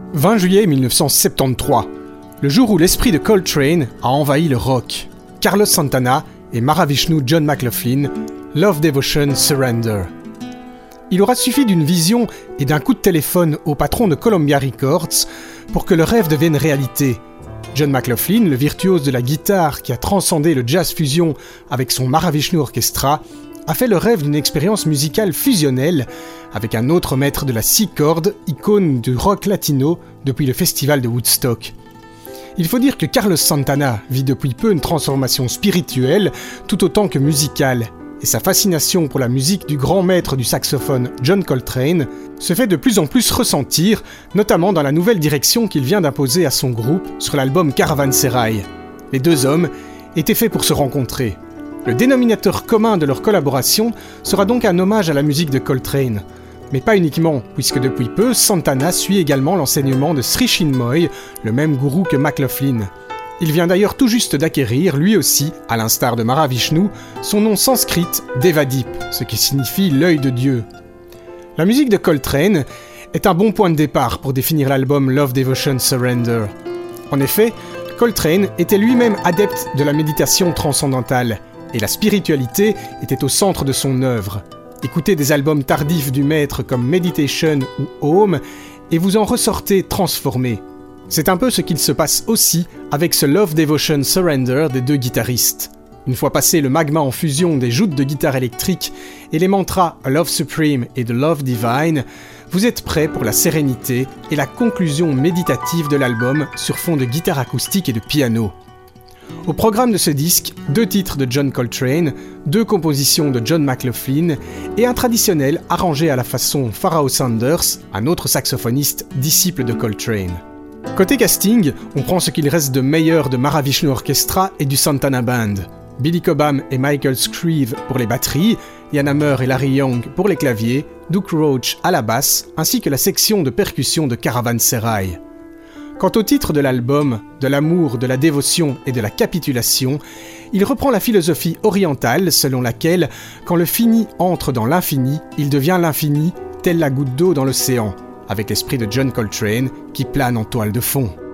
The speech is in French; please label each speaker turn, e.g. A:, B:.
A: 20 juillet 1973, le jour où l'esprit de Coltrane a envahi le rock. Carlos Santana et Mahavishnu John McLaughlin, Love Devotion Surrender. Il aura suffi d'une vision et d'un coup de téléphone au patron de Columbia Records pour que le rêve devienne réalité. John McLaughlin, le virtuose de la guitare qui a transcendé le jazz fusion avec son Mahavishnu Orchestra, a fait le rêve d'une expérience musicale fusionnelle avec un autre maître de la six cordes, icône du rock latino depuis le festival de Woodstock. Il faut dire que Carlos Santana vit depuis peu une transformation spirituelle tout autant que musicale, et sa fascination pour la musique du grand maître du saxophone John Coltrane se fait de plus en plus ressentir, notamment dans la nouvelle direction qu'il vient d'imposer à son groupe sur l'album Caravansérail. Les deux hommes étaient faits pour se rencontrer. Le dénominateur commun de leur collaboration sera donc un hommage à la musique de Coltrane. Mais pas uniquement, puisque depuis peu, Santana suit également l'enseignement de Sri Chinmoy, le même gourou que McLaughlin. Il vient d'ailleurs tout juste d'acquérir, lui aussi, à l'instar de Mahavishnu, son nom sanskrit Devadip, ce qui signifie l'œil de Dieu. La musique de Coltrane est un bon point de départ pour définir l'album Love Devotion Surrender. En effet, Coltrane était lui-même adepte de la méditation transcendantale, et la spiritualité était au centre de son œuvre. Écoutez des albums tardifs du maître comme Meditation ou Home, et vous en ressortez transformé. C'est un peu ce qu'il se passe aussi avec ce Love Devotion Surrender des deux guitaristes. Une fois passé le magma en fusion des joutes de guitare électrique et les mantras A Love Supreme et The Love Divine, vous êtes prêts pour la sérénité et la conclusion méditative de l'album sur fond de guitare acoustique et de piano. Au programme de ce disque, 2 titres de John Coltrane, 2 compositions de John McLaughlin et un traditionnel arrangé à la façon Pharoah Sanders, un autre saxophoniste disciple de Coltrane. Côté casting, on prend ce qu'il reste de meilleur de Mahavishnu Orchestra et du Santana Band. Billy Cobham et Michael Scrieve pour les batteries, Ian Hammer et Larry Young pour les claviers, Duke Roach à la basse, ainsi que la section de percussion de Caravansérail. Quant au titre de l'album, de l'amour, de la dévotion et de la capitulation, il reprend la philosophie orientale selon laquelle, quand le fini entre dans l'infini, il devient l'infini, telle la goutte d'eau dans l'océan, avec l'esprit de John Coltrane qui plane en toile de fond.